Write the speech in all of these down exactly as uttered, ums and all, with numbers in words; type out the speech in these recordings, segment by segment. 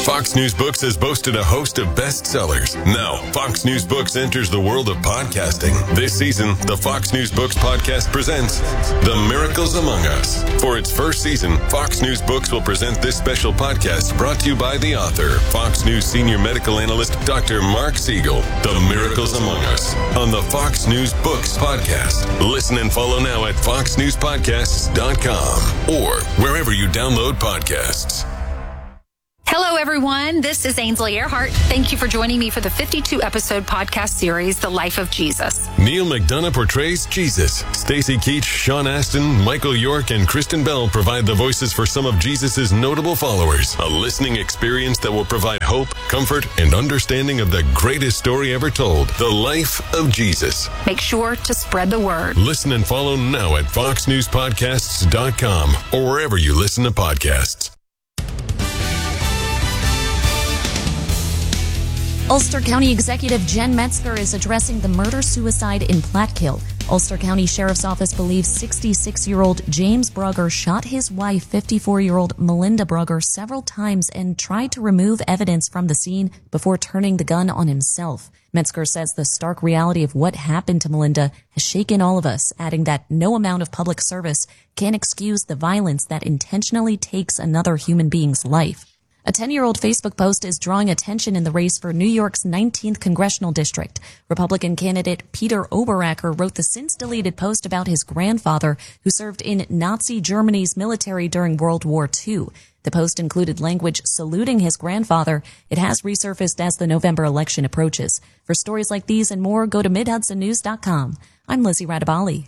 Fox News Books has boasted a host of bestsellers. Now, Fox News Books enters the world of podcasting. This season, the Fox News Books podcast presents The Miracles Among Us. For its first season, Fox News Books will present this special podcast brought to you by the author, Fox News senior medical analyst, Doctor Mark Siegel. The Miracles Among Us on the Fox News Books podcast. Listen and follow now at fox news podcasts dot com or wherever you download podcasts. Hello, everyone. This is Ainsley Earhart. Thank you for joining me for the fifty-two episode podcast series, The Life of Jesus. Neil McDonough portrays Jesus. Stacy Keach, Sean Astin, Michael York, and Kristen Bell provide the voices for some of Jesus' notable followers. A listening experience that will provide hope, comfort, and understanding of the greatest story ever told, The Life of Jesus. Make sure to spread the word. Listen and follow now at fox news podcasts dot com or wherever you listen to podcasts. Ulster County Executive Jen Metzger is addressing the murder-suicide in Platkill. Ulster County Sheriff's Office believes sixty-six-year-old James Brugger shot his wife, fifty-four-year-old Melinda Brugger, several times and tried to remove evidence from the scene before turning the gun on himself. Metzger says the stark reality of what happened to Melinda has shaken all of us, adding that no amount of public service can excuse the violence that intentionally takes another human being's life. A ten-year-old Facebook post is drawing attention in the race for New York's nineteenth congressional district. Republican candidate Peter Oberacker wrote the since-deleted post about his grandfather, who served in Nazi Germany's military during World War Two. The post included language saluting his grandfather. It has resurfaced as the November election approaches. For stories like these and more, go to mid hudson news dot com. I'm Lizzie Radabali.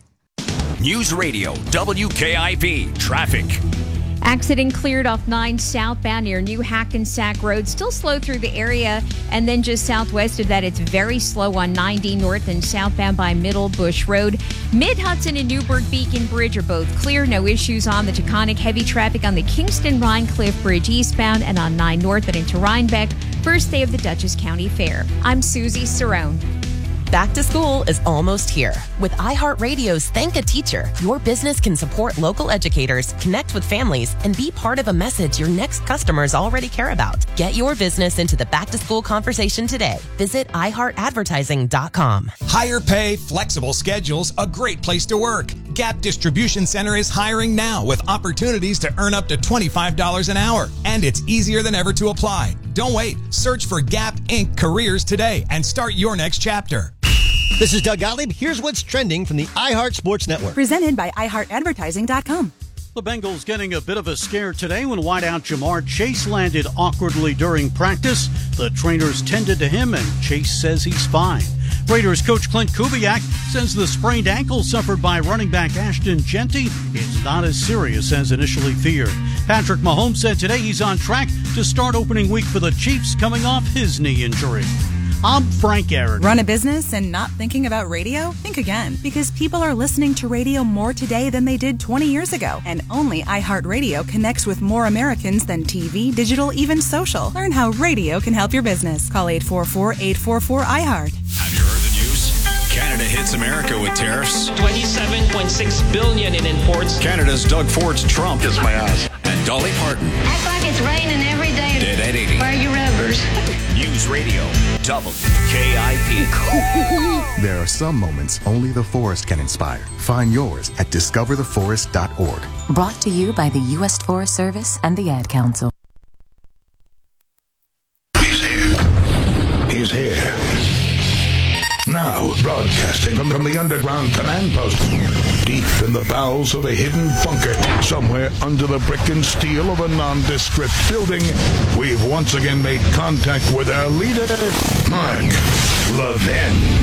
News Radio, W K I V, traffic. Accident cleared off nine southbound near New Hackensack Road. Still slow through the area. And then just southwest of that, it's very slow on ninety north and southbound by Middle Bush Road. Mid-Hudson and Newburgh Beacon Bridge are both clear. No issues on the Taconic. Heavy traffic on the Kingston Rhine Cliff Bridge eastbound and on nine north and into Rhinebeck. First day of the Dutchess County Fair. I'm Susie Cerrone. Back to school is almost here. With iHeartRadio's Thank a Teacher, your business can support local educators, connect with families, and be part of a message your next customers already care about. Get your business into the back-to-school conversation today. Visit i heart advertising dot com. Higher pay, flexible schedules, a great place to work. Gap Distribution Center is hiring now with opportunities to earn up to twenty-five dollars an hour. And it's easier than ever to apply. Don't wait. Search for Gap Incorporated Careers today and start your next chapter. This is Doug Gottlieb. Here's what's trending from the iHeart Sports Network. Presented by i heart advertising dot com. The Bengals getting a bit of a scare today when wideout Jamar Chase landed awkwardly during practice. The trainers tended to him, and Chase says he's fine. Raiders coach Clint Kubiak says the sprained ankle suffered by running back Ashton Jeanty is not as serious as initially feared. Patrick Mahomes said today he's on track to start opening week for the Chiefs coming off his knee injury. I'm Frank Aaron. Run a business and not thinking about radio? Think again, because people are listening to radio more today than they did twenty years ago. And only iHeartRadio connects with more Americans than T V, digital, even social. Learn how radio can help your business. Call eight four four, eight four four, I heart. Have you heard the news? Canada hits America with tariffs. twenty-seven point six billion dollars in imports. Canada's Doug Ford's Trump. Kiss my ass. And Dolly Parton. Act like it's raining every day. Dead at eighty. Wear your rubbers. News Radio, W K I P. There are some moments only the forest can inspire. Find yours at discover the forest dot org. Brought to you by the U S Forest Service and the Ad Council. He's here. He's here. Now, broadcasting from, from the underground command post, deep in the bowels of a hidden bunker, somewhere under the brick and steel of a nondescript building, we've once again made contact with our leader, Mark Levin.